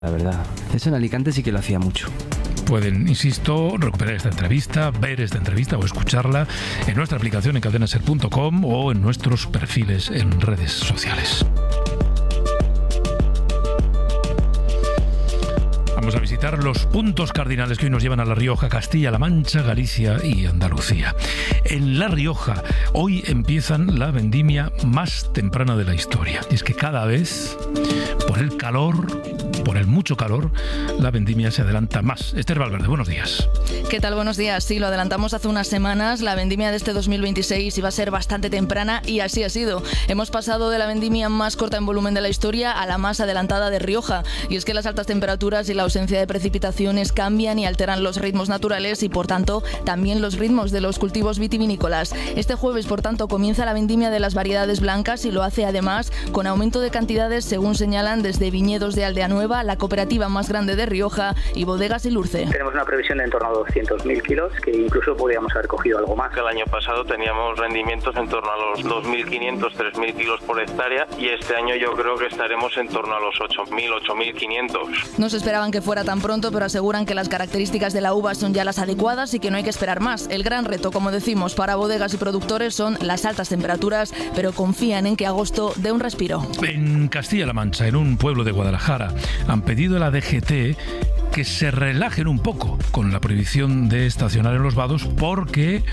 la verdad. Eso en Alicante sí que lo hacía mucho. Pueden, insisto, recuperar esta entrevista, ver esta entrevista o escucharla en nuestra aplicación en cadenaser.com o en nuestros perfiles en redes sociales. Vamos a visitar los puntos cardinales que hoy nos llevan a La Rioja, Castilla-La Mancha, Galicia y Andalucía. En La Rioja, hoy empiezan la vendimia más temprana de la historia. Y es que cada vez, por el calor, por el mucho calor, la vendimia se adelanta más. Esther Valverde, buenos días. ¿Qué tal? Buenos días. Sí, lo adelantamos hace unas semanas. La vendimia de este 2026 iba a ser bastante temprana y así ha sido. Hemos pasado de la vendimia más corta en volumen de la historia a la más adelantada de Rioja. Y es que las altas temperaturas y la ausencia de precipitaciones cambian y alteran los ritmos naturales y, por tanto, también los ritmos de los cultivos vitivinícolas. Este jueves, por tanto, comienza la vendimia de las variedades blancas y lo hace además con aumento de cantidades, según señalan desde Viñedos de Aldea Nueva, la cooperativa más grande de Rioja, y Bodegas Ilurce. Tenemos una previsión de en torno a 200.000 kilos, que incluso podríamos haber cogido algo más. El año pasado teníamos rendimientos en torno a los 2.500, 3.000 kilos por hectárea y este año yo creo que estaremos en torno a los 8.000, 8.500. No se esperaban que fuera tan pronto, pero aseguran que las características de la uva son ya las adecuadas y que no hay que esperar más. El gran reto, como decimos, para bodegas y productores son las altas temperaturas, pero confían en que agosto dé un respiro. En Castilla-La Mancha, en un pueblo de Guadalajara, han pedido a la DGT que se relajen un poco con la prohibición de estacionar en los vados porque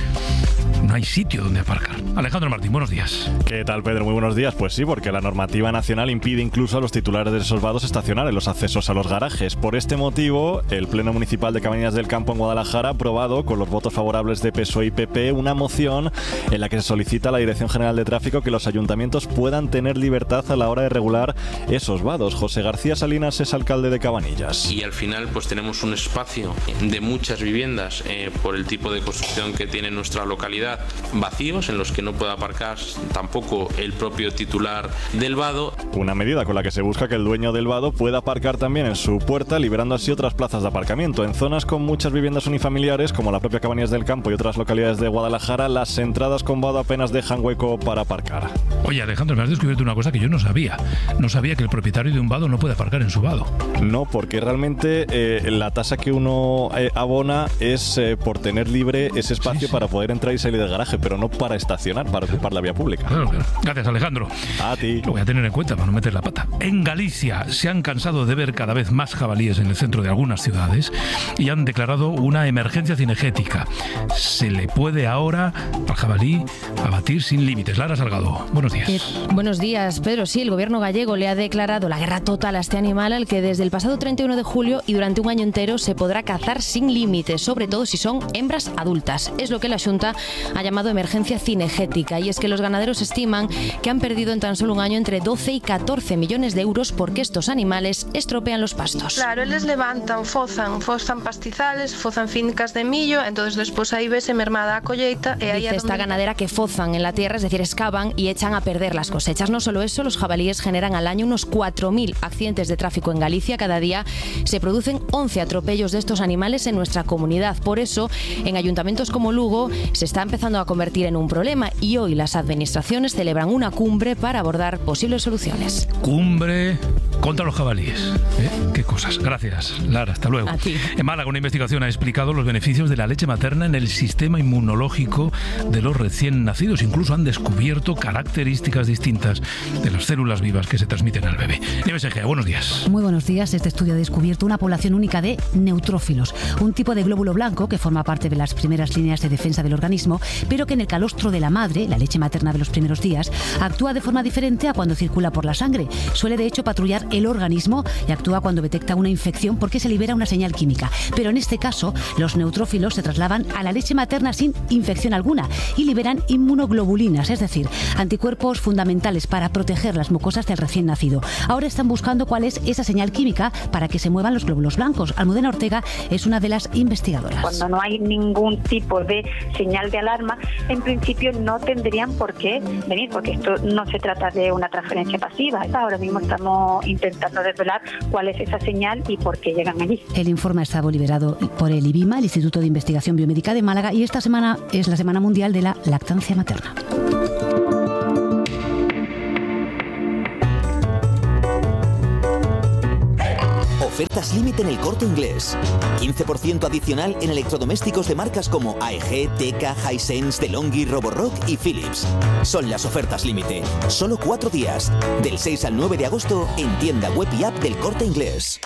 no hay sitio donde aparcar. Alejandro Martín, buenos días. ¿Qué tal, Pedro? Muy buenos días. Pues sí, porque la normativa nacional impide incluso a los titulares de esos vados estacionar en los accesos a los garajes. Por este motivo, el Pleno Municipal de Cabañas del Campo en Guadalajara ha aprobado, con los votos favorables de PSOE y PP, una moción en la que se solicita a la Dirección General de Tráfico que los ayuntamientos puedan tener libertad a la hora de regular esos vados. José García Salinas es alcalde de Cabanillas. Y al final pues tenemos un espacio de muchas viviendas por el tipo de construcción que tiene nuestra localidad, vacíos en los que no puede aparcar tampoco el propio titular del vado. Una medida con la que se busca que el dueño del vado pueda aparcar también en su puerta, liberando así otras plazas de aparcamiento. En zonas con muchas viviendas unifamiliares, como la propia Cabañas del Campo y otras localidades de Guadalajara, las entradas con vado apenas dejan hueco para aparcar. Oye, Alejandro, me has descubierto una cosa que yo no sabía. No sabía que el propietario de un vado no puede aparcar en su vado. No, porque realmente la tasa que uno abona es por tener libre ese espacio para poder entrar y salir del garaje, pero no para estacionar, para ocupar la vía pública. Claro. Gracias, Alejandro. A ti. Lo voy a tener en cuenta para no meter la pata. En Galicia se han cansado de ver cada vez más jabalíes en el centro de algunas ciudades y han declarado una emergencia cinegética. Se le puede ahora al jabalí abatir sin límites. Lara Salgado, buenos días. Buenos días, Pedro. Sí, el gobierno gallego le ha declarado la guerra total a este animal al que desde el pasado 31 de julio y durante un año entero se podrá cazar sin límites, sobre todo si son hembras adultas. Es lo que la Xunta ha llamado emergencia cinegética, y es que los ganaderos estiman que han perdido en tan solo un año entre 12 y 14 millones de euros porque estos animales estropean los pastos. Claro, eles levantan, fozan pastizales, fozan fincas de millo, entonces despois aí vese mermada a colleita e aí dice esta ganadera que fozan en la tierra, es decir, excavan y echan a perder las cosechas. No solo eso, los jabalíes generan al año unos 4.000 accidentes de tráfico en Galicia. Cada día se producen 11 atropellos de estos animales en nuestra comunidad. Por eso, en ayuntamientos como Lugo se está empezando a convertir en un problema y hoy las administraciones celebran una cumbre para abordar posibles soluciones. Cumbre contra los jabalíes. Qué cosas. Gracias, Lara. Hasta luego. A ti. En Málaga, una investigación ha explicado los beneficios de la leche materna en el sistema inmunológico de los recién nacidos. Incluso han descubierto características distintas de las células vivas que se transmiten al bebé. Nieves Egea, buenos días. Muy buenos días. Este estudio ha descubierto una población única de neutrófilos, un tipo de glóbulo blanco que forma parte de las primeras líneas de defensa del organismo, pero que en el calostro de la madre, la leche materna de los primeros días, actúa de forma diferente a cuando circula por la sangre. Suele de hecho patrullar el organismo y actúa cuando detecta una infección porque se libera una señal química. Pero en este caso, los neutrófilos se trasladan a la leche materna sin infección alguna y liberan inmunoglobulinas, es decir, anticuerpos fundamentales para proteger las mucosas del recién nacido. Ahora están buscando cuál es esa señal química para que se muevan los glóbulos blancos. Almudena Ortega es una de las investigadoras. Cuando no hay ningún tipo de señal de alarma, en principio no tendrían por qué venir, porque esto no se trata de una transferencia pasiva. Ahora mismo estamos intentando desvelar cuál es esa señal y por qué llegan allí. El informe ha estado liberado por el IBIMA, el Instituto de Investigación Biomédica de Málaga, y esta semana es la Semana Mundial de la Lactancia Materna. Ofertas límite en El Corte Inglés. 15% adicional en electrodomésticos de marcas como AEG, Teka, Hisense, DeLonghi, Roborock y Philips. Son las ofertas límite. Solo 4 días. Del 6 al 9 de agosto en tienda web y app del Corte Inglés.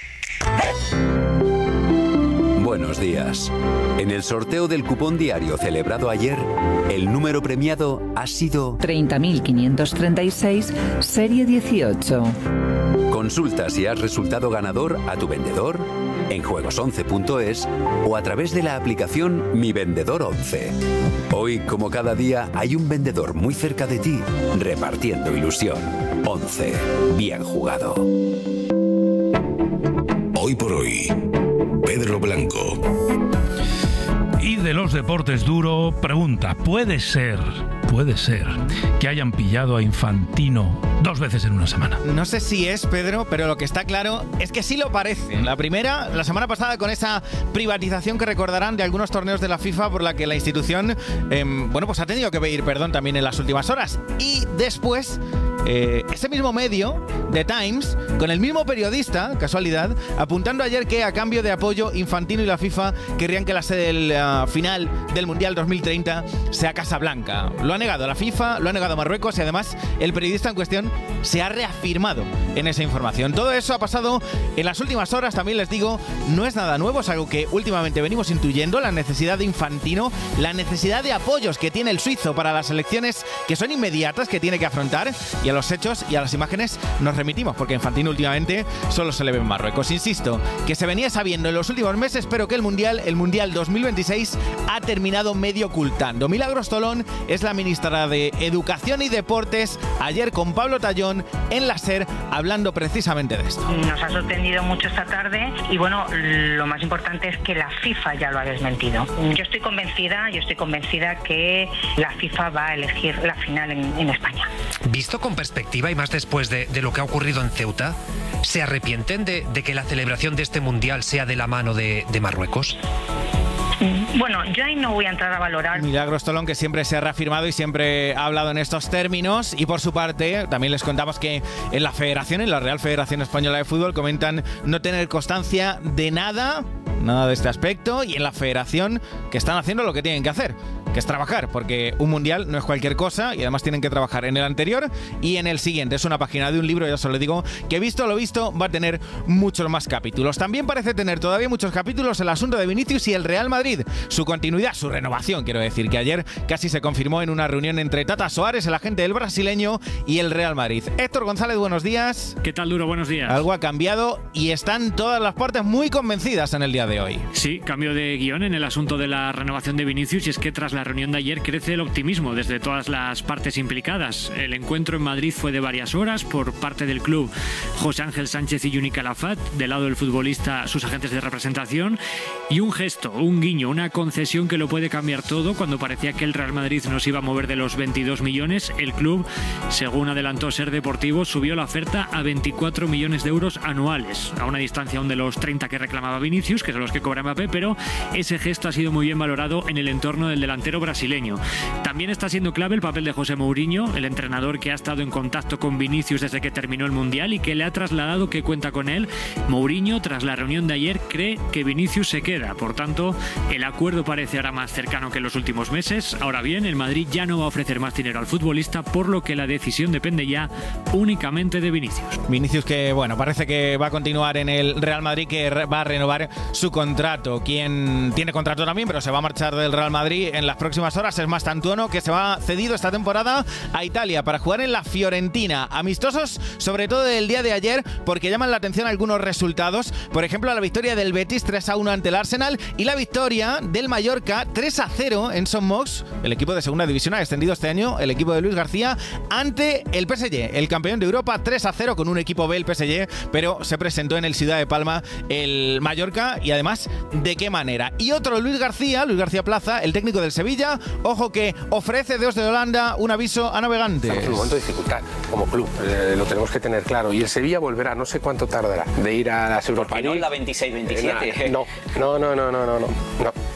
Buenos días. En el sorteo del cupón diario celebrado ayer, el número premiado ha sido 30.536, serie 18. Consulta si has resultado ganador a tu vendedor, en juegos11.es o a través de la aplicación Mi Vendedor 11. Hoy, como cada día, hay un vendedor muy cerca de ti, repartiendo ilusión. 11. Bien jugado. Hoy por hoy, Pedro Blanco. Y de los deportes duro, pregunta, ¿puede ser que hayan pillado a Infantino 2 veces en una semana? No sé si es, Pedro, pero lo que está claro es que sí lo parece. La primera, la semana pasada, con esa privatización que recordarán de algunos torneos de la FIFA por la que la institución, pues ha tenido que pedir perdón también en las últimas horas. Y después, ese mismo medio, The Times, con el mismo periodista, casualidad, apuntando ayer que a cambio de apoyo, Infantino y la FIFA querrían que la sede del final del Mundial 2030 sea Casablanca. Lo ha negado la FIFA, lo ha negado Marruecos y además el periodista en cuestión se ha reafirmado en esa información. Todo eso ha pasado en las últimas horas, también les digo, no es nada nuevo, es algo que últimamente venimos intuyendo, la necesidad de Infantino, la necesidad de apoyos que tiene el suizo para las elecciones que son inmediatas, que tiene que afrontar, y a los hechos y a las imágenes nos remitimos, porque Infantino últimamente solo se le ve en Marruecos. Insisto, que se venía sabiendo en los últimos meses, pero que el Mundial 2026 ha terminado medio ocultando. Milagros Tolón es la ministra de Educación y Deportes, ayer con Pablo Tallón en la SER, hablando precisamente de esto. Nos ha sorprendido mucho esta tarde y bueno, lo más importante es que la FIFA ya lo ha desmentido. Yo estoy convencida que la FIFA va a elegir la final en España. Visto con perspectiva y más después de lo que ha ocurrido en Ceuta, ¿se arrepienten de que la celebración de este Mundial sea de la mano de Marruecos? Bueno, yo ahí no voy a entrar a valorar. Milagros Tolón, que siempre se ha reafirmado y siempre ha hablado en estos términos, y por su parte también les contamos que en la Federación, en la Real Federación Española de Fútbol, comentan no tener constancia de nada de este aspecto, y en la Federación que están haciendo lo que tienen que hacer, que es trabajar, porque un mundial no es cualquier cosa y además tienen que trabajar en el anterior y en el siguiente. Es una página de un libro, ya se lo digo, que visto lo visto va a tener muchos más capítulos. También parece tener todavía muchos capítulos el asunto de Vinicius y el Real Madrid, su continuidad, su renovación, quiero decir, que ayer casi se confirmó en una reunión entre Tata Soares, el agente del brasileño, y el Real Madrid. Héctor González, buenos días. ¿Qué tal, Duro? Buenos días. Algo ha cambiado y están todas las partes muy convencidas en el día de hoy. Sí, cambio de guión en el asunto de la renovación de Vinicius, y es que tras la reunión de ayer crece el optimismo desde todas las partes implicadas. El encuentro en Madrid fue de varias horas por parte del club José Ángel Sánchez y Juni Calafat, del lado del futbolista sus agentes de representación, y un gesto, un guiño, una concesión que lo puede cambiar todo. Cuando parecía que el Real Madrid no se iba a mover de los 22 millones, el club, según adelantó Ser Deportivo, subió la oferta a 24 millones de euros anuales, a una distancia aún de los 30 que reclamaba Vinicius, que son los que cobra Mbappé, pero ese gesto ha sido muy bien valorado en el entorno del delantero brasileño. También está siendo clave el papel de José Mourinho, el entrenador que ha estado en contacto con Vinicius desde que terminó el Mundial y que le ha trasladado que cuenta con él. Mourinho, tras la reunión de ayer, cree que Vinicius se queda. Por tanto, el acuerdo parece ahora más cercano que en los últimos meses. Ahora bien, el Madrid ya no va a ofrecer más dinero al futbolista, por lo que la decisión depende ya únicamente de Vinicius. Vinicius, que bueno, parece que va a continuar en el Real Madrid, que va a renovar su contrato. Quien tiene contrato también, pero se va a marchar del Real Madrid en las próximas horas, es Mastantuono, que se va cedido esta temporada a Italia para jugar en la Fiorentina. Amistosos, sobre todo del día de ayer, porque llaman la atención algunos resultados. Por ejemplo, la victoria del Betis 3-1 ante el Arsenal y la victoria del Mallorca 3-0 en Son Mox, el equipo de segunda división ha descendido este año, el equipo de Luis García, ante el PSG, el campeón de Europa. 3-0 con un equipo B, el PSG, pero se presentó en el Ciudad de Palma el Mallorca, y además de qué manera. Y otro Luis García Plaza, el técnico del Sevilla, ojo que ofrece desde Holanda un aviso a navegantes. Estamos en un momento de dificultad como club, lo tenemos que tener claro, y el Sevilla volverá, no sé cuánto tardará, de ir a las Europa League. ¿Por qué no en la 26-27?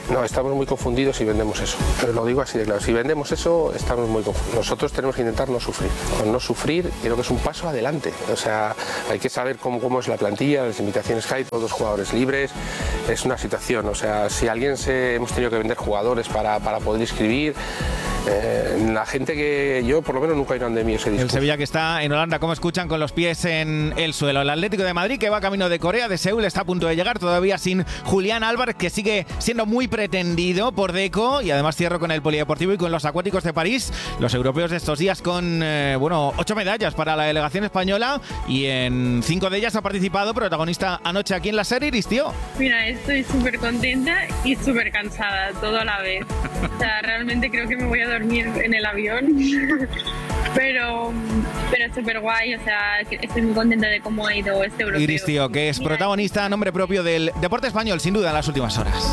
No, estamos muy confundidos si vendemos eso. Lo digo así de claro. Si vendemos eso, estamos muy confundidos. Nosotros tenemos que intentar no sufrir. Con no sufrir, creo que es un paso adelante. O sea, hay que saber cómo es la plantilla, las limitaciones que hay, todos los jugadores libres. Es una situación. O sea, si hemos tenido que vender jugadores para poder inscribir. La gente que yo, por lo menos, nunca he oído de mí ese discurso. El Sevilla que está en Holanda, como escuchan, con los pies en el suelo. El Atlético de Madrid, que va camino de Corea, de Seúl, está a punto de llegar, todavía sin Julián Álvarez, que sigue siendo muy pretendido por Deco. Y además cierro con el Polideportivo y con los Acuáticos de París, los europeos de estos días con 8 medallas para la delegación española, y en 5 de ellas ha participado, protagonista anoche aquí en la serie, Iris, tío. Mira, estoy súper contenta y súper cansada, todo a la vez. O sea, realmente creo que me voy a dormir en el avión, pero súper guay, o sea, estoy muy contenta de cómo ha ido este europeo. Iris, tío, que es protagonista a nombre propio del deporte español, sin duda, en las últimas horas.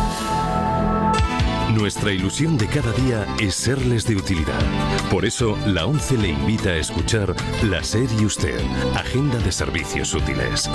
Nuestra ilusión de cada día es serles de utilidad. Por eso, la ONCE le invita a escuchar La SER y Usted, Agenda de Servicios Útiles.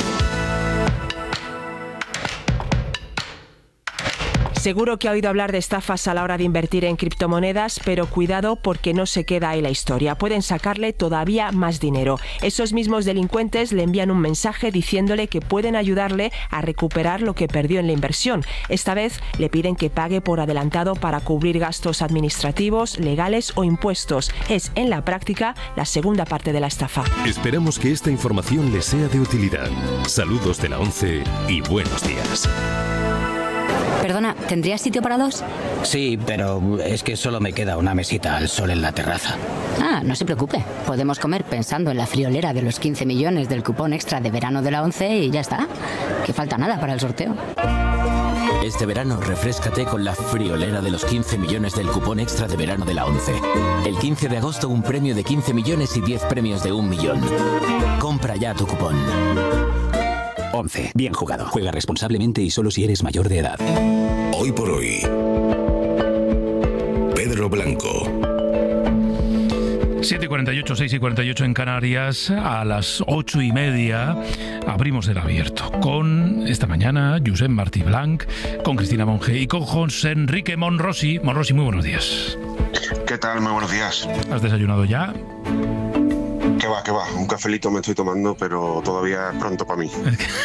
Seguro que ha oído hablar de estafas a la hora de invertir en criptomonedas, pero cuidado porque no se queda ahí la historia. Pueden sacarle todavía más dinero. Esos mismos delincuentes le envían un mensaje diciéndole que pueden ayudarle a recuperar lo que perdió en la inversión. Esta vez le piden que pague por adelantado para cubrir gastos administrativos, legales o impuestos. Es, en la práctica, la segunda parte de la estafa. Esperamos que esta información les sea de utilidad. Saludos de la ONCE y buenos días. Perdona, ¿tendrías sitio para 2? Sí, pero es que solo me queda una mesita al sol en la terraza. Ah, no se preocupe. Podemos comer pensando en la friolera de los 15 millones del cupón extra de verano de la ONCE y ya está. Que falta nada para el sorteo. Este verano refréscate con la friolera de los 15 millones del cupón extra de verano de la ONCE. El 15 de agosto un premio de 15 millones y 10 premios de 1 millón. Compra ya tu cupón. 11. Bien jugado. Juega responsablemente y solo si eres mayor de edad. Hoy por hoy. Pedro Blanco. 7:48, 6:48 en Canarias. A las 8:30 abrimos el abierto con, esta mañana, Josep Martí Blanc, con Cristina Monge y con José Enrique Monrosi. Monrosi, muy buenos días. ¿Qué tal? Muy buenos días. ¿Has desayunado ya? ¿Qué va? Un cafelito me estoy tomando, pero todavía es pronto para mí.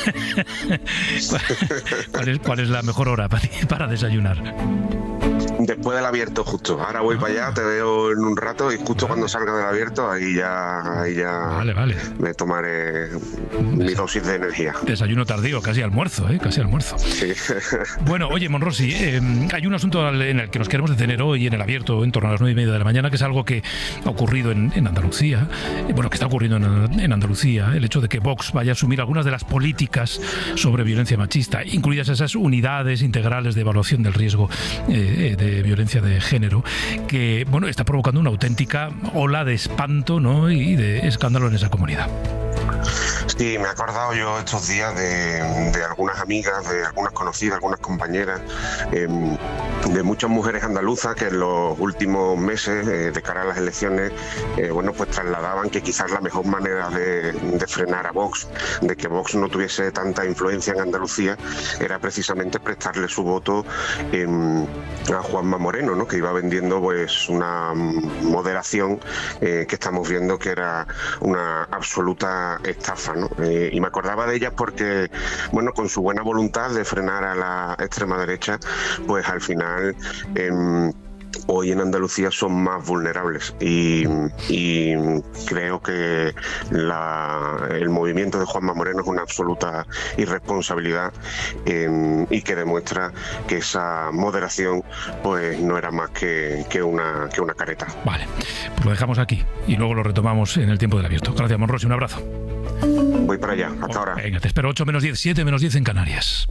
¿Cuál es la mejor hora para desayunar? Después del abierto, justo. Ahora voy para allá, te veo en un rato y justo cuando salga del abierto, ahí ya vale. Me tomaré mi dosis de energía. Desayuno tardío, casi almuerzo, casi almuerzo. Sí. Bueno, oye, Monrosi, hay un asunto en el que nos queremos detener hoy en el abierto, en torno a las 9:30 de la mañana, que es algo que ha ocurrido en Andalucía, que está ocurriendo en Andalucía, el hecho de que Vox vaya a asumir algunas de las políticas sobre violencia machista, incluidas esas unidades integrales de evaluación del riesgo de violencia de género, que está provocando una auténtica ola de espanto, ¿no?, y de escándalo en esa comunidad. Sí, me he acordado yo estos días de algunas amigas, de algunas conocidas, algunas compañeras, de muchas mujeres andaluzas que en los últimos meses, de cara a las elecciones, pues trasladaban que quizás la mejor manera de frenar a Vox, de que Vox no tuviese tanta influencia en Andalucía, era precisamente prestarle su voto a Juanma Moreno, ¿no?, que iba vendiendo pues una moderación que estamos viendo que era una absoluta estafa, ¿no? Y me acordaba de ellas porque, con su buena voluntad de frenar a la extrema derecha, pues al final hoy en Andalucía son más vulnerables y creo que el movimiento de Juanma Moreno es una absoluta irresponsabilidad y que demuestra que esa moderación pues no era más que una careta. Vale, pues lo dejamos aquí y luego lo retomamos en el tiempo del abierto. Gracias, Monrosi, un abrazo. Voy para allá, hasta ahora. Venga, te espero 8 menos 10, 7 menos 10 en Canarias.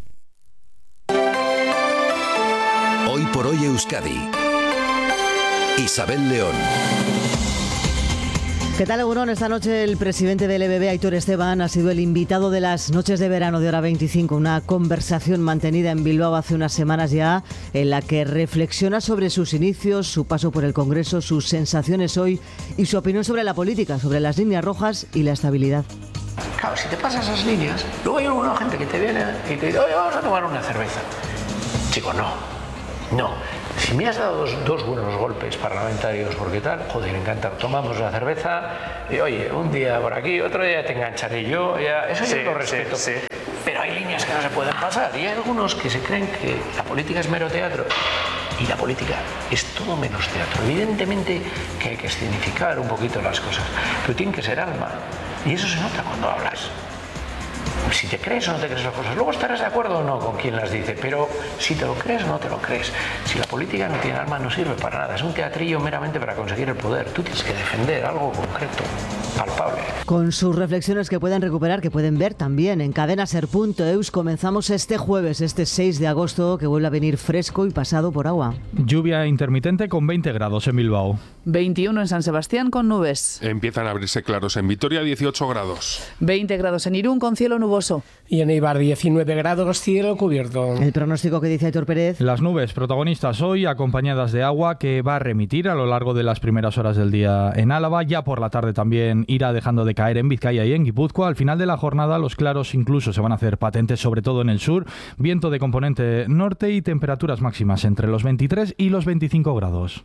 Hoy por hoy Euskadi. Isabel León. ¿Qué tal, Egunon? Esta noche el presidente del EBB, Aitor Esteban, ha sido el invitado de las noches de verano de Hora 25, una conversación mantenida en Bilbao hace unas semanas ya, en la que reflexiona sobre sus inicios, su paso por el Congreso, sus sensaciones hoy y su opinión sobre la política, sobre las líneas rojas y la estabilidad. Claro, si te pasas esas líneas, luego hay alguna gente que te viene y te dice, oye, vamos a tomar una cerveza. Chico, no. Si me has dado dos buenos golpes parlamentarios, porque tal, joder, me encanta. Tomamos una cerveza y, oye, un día por aquí, otro día te engancharé yo. Eso yo lo respeto. Sí. Pero hay líneas que no se pueden pasar y hay algunos que se creen que la política es mero teatro. Y la política es todo menos teatro. Evidentemente que hay que escenificar un poquito las cosas, pero tiene que ser alma. Y eso se nota cuando hablas. Si te crees o no te crees las cosas, luego estarás de acuerdo o no con quien las dice, pero si te lo crees o no te lo crees, si la política no tiene alma no sirve para nada, es un teatrillo meramente para conseguir el poder. Tú tienes que defender algo concreto, palpable. Con sus reflexiones que pueden recuperar, que pueden ver también en cadenaser.eus, comenzamos este jueves, este 6 de agosto, que vuelve a venir fresco y pasado por agua. Lluvia intermitente con 20 grados en Bilbao. 21 en San Sebastián con nubes. Empiezan a abrirse claros en Vitoria, 18 grados. 20 grados en Irún con cielo nuboso. Y en Eibar 19 grados, cielo cubierto. El pronóstico que dice Aitor Pérez. Las nubes protagonistas hoy, acompañadas de agua que va a remitir a lo largo de las primeras horas del día en Álava. Ya por la tarde también irá dejando de caer en Vizcaya y en Guipúzcoa. Al final de la jornada los claros incluso se van a hacer patentes, sobre todo en el sur. Viento de componente norte y temperaturas máximas entre los 23 y los 25 grados.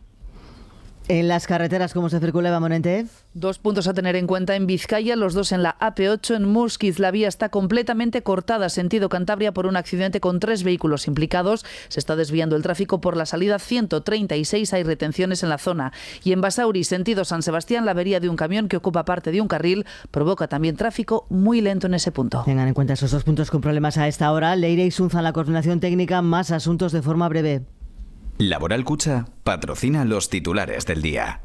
En las carreteras, ¿cómo se circula, Eva Morente? 2 puntos a tener en cuenta en Vizcaya, los 2 en la AP8. En Muskiz la vía está completamente cortada, sentido Cantabria, por un accidente con 3 vehículos implicados. Se está desviando el tráfico por la salida 136, hay retenciones en la zona. Y en Basauri, sentido San Sebastián, la avería de un camión que ocupa parte de un carril provoca también tráfico muy lento en ese punto. Tengan en cuenta esos 2 puntos con problemas a esta hora. Leire Isunza en la coordinación técnica, más asuntos de forma breve. Laboral Cucha patrocina los titulares del día.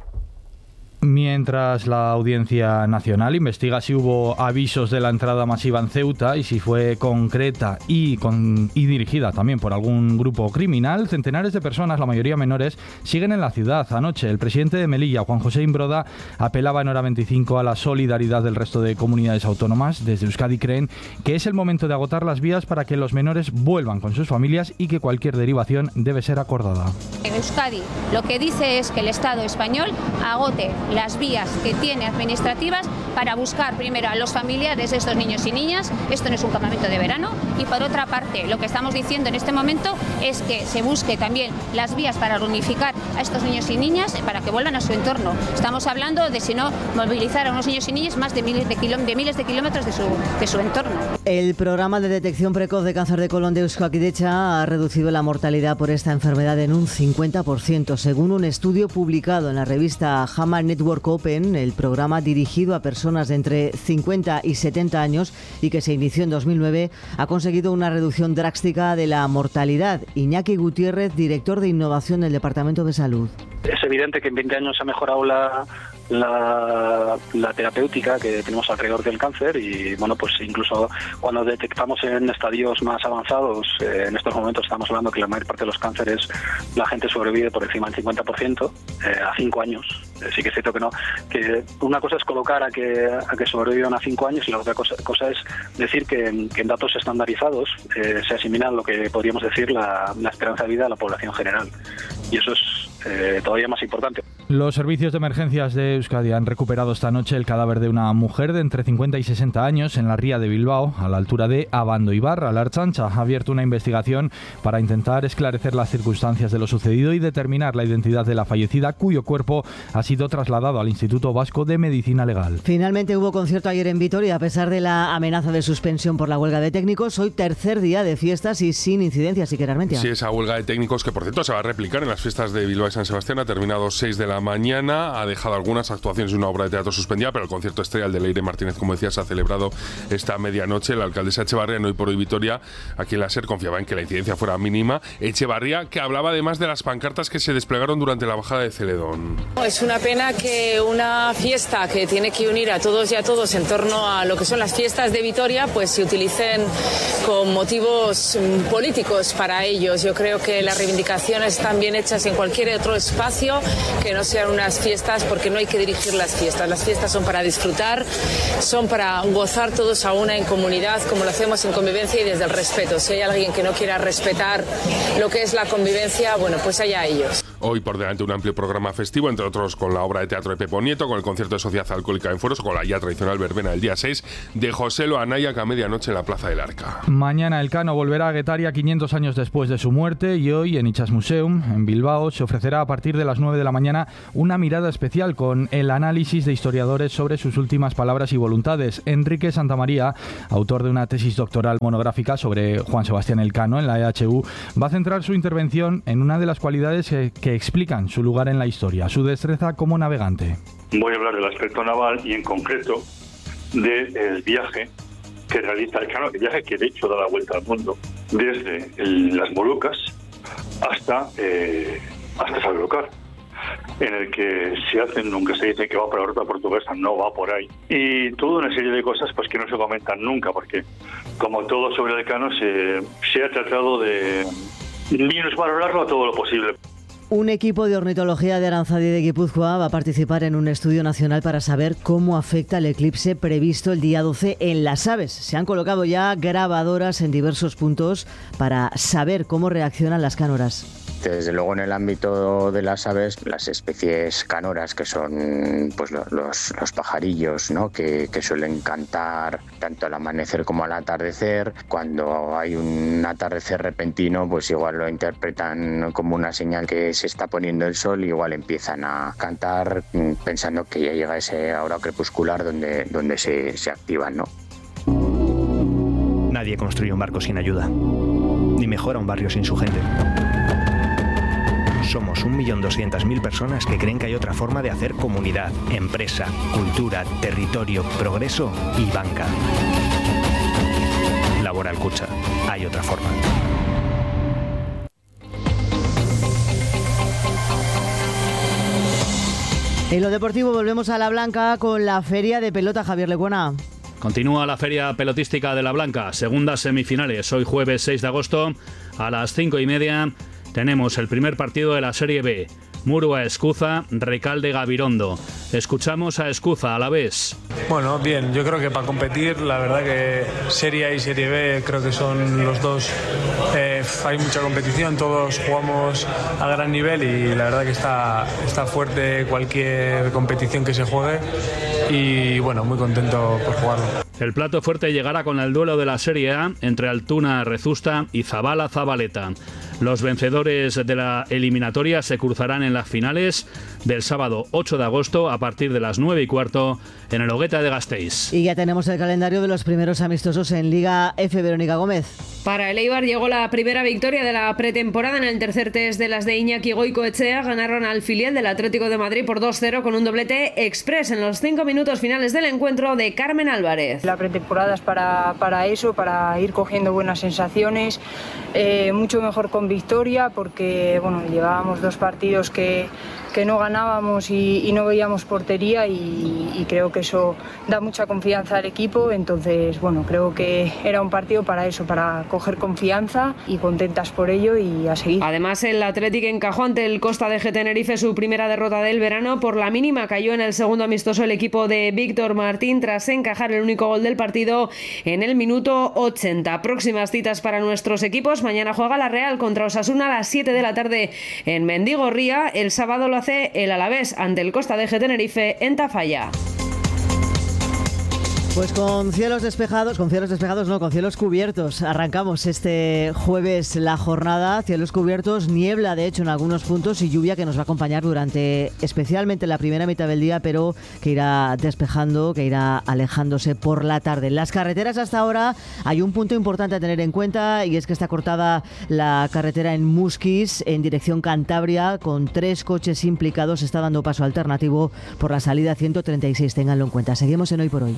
Mientras la Audiencia Nacional investiga si hubo avisos de la entrada masiva en Ceuta y si fue concreta y dirigida también por algún grupo criminal, centenares de personas, la mayoría menores, siguen en la ciudad. Anoche, el presidente de Melilla, Juan José Imbroda, apelaba en Hora 25 a la solidaridad del resto de comunidades autónomas. Desde Euskadi creen que es el momento de agotar las vías para que los menores vuelvan con sus familias y que cualquier derivación debe ser acordada. En Euskadi lo que dice es que el Estado español agote las vías que tiene administrativas para buscar primero a los familiares de estos niños y niñas. Esto no es un campamento de verano. Y por otra parte, lo que estamos diciendo en este momento es que se busque también las vías para reunificar a estos niños y niñas para que vuelvan a su entorno. Estamos hablando de, si no, movilizar a unos niños y niñas más de miles de kilómetros de su entorno. El programa de detección precoz de cáncer de colon de Eusko-Akidecha ha reducido la mortalidad por esta enfermedad en un 50%, según un estudio publicado en la revista JAMA Network Open. El programa, dirigido a personas de entre 50 y 70 años y que se inició en 2009, ha conseguido una reducción drástica de la mortalidad. Iñaki Gutiérrez, director de innovación del Departamento de Salud. Es evidente que en 20 años ha mejorado la terapéutica que tenemos alrededor del cáncer y bueno, pues incluso cuando detectamos en estadios más avanzados, en estos momentos estamos hablando que la mayor parte de los cánceres la gente sobrevive por encima del 50% a 5 años. Sí que es cierto que no, que una cosa es colocar a que sobrevivan a 5 años y la otra cosa es decir que en datos estandarizados se asimila lo que podríamos decir la esperanza de vida de la población general, y eso es todavía más importante. Los servicios de emergencias de Euskadi han recuperado esta noche el cadáver de una mujer de entre 50 y 60 años en la ría de Bilbao, a la altura de Abando Ibarra. La Ertzaintza ha abierto una investigación para intentar esclarecer las circunstancias de lo sucedido y determinar la identidad de la fallecida, cuyo cuerpo ha sido trasladado al Instituto Vasco de Medicina Legal. Finalmente hubo concierto ayer en Vitoria, a pesar de la amenaza de suspensión por la huelga de técnicos. Hoy tercer día de fiestas y sin incidencias, Iker Armentia. Sí, esa huelga de técnicos que, por cierto, se va a replicar en las fiestas de Bilbao y San Sebastián. Ha terminado 6 de la mañana, ha dejado algunas actuaciones de una obra de teatro suspendida, pero el concierto estrella, el de Leire Martínez, como decía, se ha celebrado esta medianoche. La alcaldesa Etxebarria, en Hoy por Hoy Vitoria, aquí en la SER, confiaba en que la incidencia fuera mínima. Etxebarria, que hablaba además de las pancartas que se desplegaron durante la bajada de Celedón. Es una pena que una fiesta que tiene que unir a todos y a todos en torno a lo que son las fiestas de Vitoria, pues se utilicen con motivos políticos para ellos. Yo creo que las reivindicaciones están bien hechas en cualquier otro espacio que no sean unas fiestas, porque no hay que dirigir las fiestas. Las fiestas son para disfrutar, son para gozar todos a una en comunidad, como lo hacemos en convivencia y desde el respeto. Si hay alguien que no quiera respetar lo que es la convivencia, bueno, pues allá ellos. Hoy por delante un amplio programa festivo, entre otros con la obra de teatro de Pepo Nieto, con el concierto de Sociedad Alcohólica en Fueros o con la ya tradicional verbena del día 6 de José Lo Anaya, que a medianoche en la Plaza del Arca. Mañana el Cano volverá a Guetaria 500 años después de su muerte y hoy en Itxas Museum, en Bilbao, se ofrecerá a partir de las 9 de la mañana una mirada especial con el análisis de historiadores sobre sus últimas palabras y voluntades. Enrique Santamaría, autor de una tesis doctoral monográfica sobre Juan Sebastián Elcano en la EHU, va a centrar su intervención en una de las cualidades que explican su lugar en la historia, su destreza como navegante. Voy a hablar del aspecto naval y en concreto del viaje que realiza Elcano, el viaje que de hecho da la vuelta al mundo, desde las Molucas hasta Sanlúcar, en el que nunca se dice que va por la ruta portuguesa, no va por ahí. Y toda una serie de cosas pues que no se comentan nunca, porque como todo sobre Elcano se ha tratado de minusvalorarlo a todo lo posible. Un equipo de ornitología de Aranzadi de Guipúzcoa va a participar en un estudio nacional para saber cómo afecta el eclipse previsto el día 12 en las aves. Se han colocado ya grabadoras en diversos puntos para saber cómo reaccionan las cánoras. Desde luego en el ámbito de las aves, las especies cánoras, que son pues los pajarillos, ¿no? que suelen cantar tanto al amanecer como al atardecer, cuando hay un atardecer repentino pues igual lo interpretan como una señal que se está poniendo el sol y igual empiezan a cantar pensando que ya llega ese aura crepuscular donde se activan, ¿no? Nadie construye un barco sin ayuda, ni mejora un barrio sin su gente. Somos 1.200.000 personas que creen que hay otra forma de hacer comunidad, empresa, cultura, territorio, progreso y banca. Laboral Kutxa. Hay otra forma. En lo deportivo volvemos a La Blanca con la feria de pelota. Javier Lecuona. Continúa la feria pelotística de La Blanca, segundas semifinales. Hoy jueves 6 de agosto a las 5:30 tenemos el primer partido de la Serie B. Murua Escuza, Recalde Gabirondo. Escuchamos a Escuza a la vez. Bueno, bien, yo creo que para competir, la verdad que Serie A y Serie B creo que son los dos, hay mucha competición, todos jugamos a gran nivel y la verdad que está fuerte cualquier competición que se juegue y bueno, muy contento por jugarlo. El plato fuerte llegará con el duelo de la Serie A entre Altuna Rezusta y Zabala Zabaleta. Los vencedores de la eliminatoria se cruzarán en las finales del sábado 8 de agosto a partir de las 9:15 en el Hogueta de Gasteiz. Y ya tenemos el calendario de los primeros amistosos en Liga F. Verónica Gómez. Para el Eibar llegó la primera victoria de la pretemporada en el tercer test de las de Iñaki Goicoechea. Ganaron al filial del Atlético de Madrid por 2-0 con un doblete express en los 5 minutos finales del encuentro de Carmen Álvarez. La pretemporada es para eso, para ir cogiendo buenas sensaciones, mucho mejor con victoria, porque bueno, llevábamos 2 partidos que no ganábamos y no veíamos portería y creo que eso da mucha confianza al equipo. Entonces, bueno, creo que era un partido para eso, para coger confianza y contentas por ello y a seguir. Además, el Athletic encajó ante el Costa de Tenerife su primera derrota del verano. Por la mínima cayó en el segundo amistoso el equipo de Víctor Martín tras encajar el único gol del partido en el minuto 80. Próximas citas para nuestros equipos. Mañana juega la Real contra Osasuna a las 7 de la tarde en Mendigorría. El sábado lo hace el Alavés ante el Costa de Tenerife en Tafalla. Pues con cielos despejados cubiertos. Arrancamos este jueves la jornada, cielos cubiertos, niebla de hecho en algunos puntos y lluvia que nos va a acompañar durante especialmente la primera mitad del día, pero que irá despejando, que irá alejándose por la tarde. En las carreteras hasta ahora hay un punto importante a tener en cuenta y es que está cortada la carretera en Musquis en dirección Cantabria con 3 coches implicados. Está dando paso alternativo por la salida 136. Ténganlo en cuenta. Seguimos en Hoy por Hoy.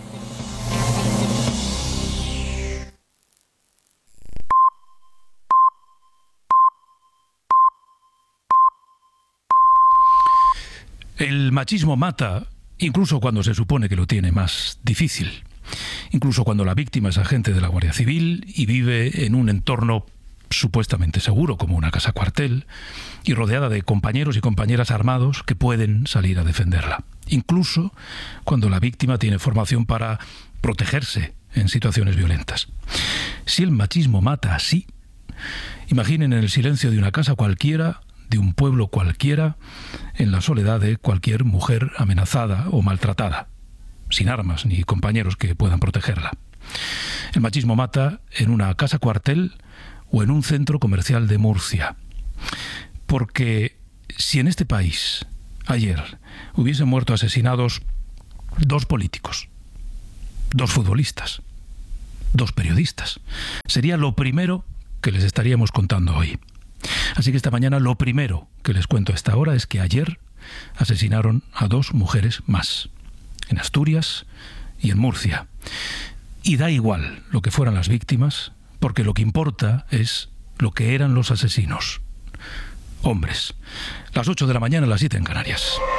El machismo mata, incluso cuando se supone que lo tiene más difícil. Incluso cuando la víctima es agente de la Guardia Civil y vive en un entorno supuestamente seguro, como una casa cuartel, y rodeada de compañeros y compañeras armados que pueden salir a defenderla. Incluso cuando la víctima tiene formación para protegerse en situaciones violentas. Si el machismo mata así, imaginen en el silencio de una casa cualquiera, de un pueblo cualquiera en la soledad de cualquier mujer amenazada o maltratada, sin armas ni compañeros que puedan protegerla. El machismo mata en una casa cuartel o en un centro comercial de Murcia. Porque si en este país ayer hubiesen muerto asesinados 2 políticos, 2 futbolistas, 2 periodistas, sería lo primero que les estaríamos contando hoy. Así que esta mañana lo primero que les cuento a esta hora es que ayer asesinaron a 2 mujeres más, en Asturias y en Murcia. Y da igual lo que fueran las víctimas, porque lo que importa es lo que eran los asesinos. Hombres. Las 8 de la mañana, las 7 en Canarias.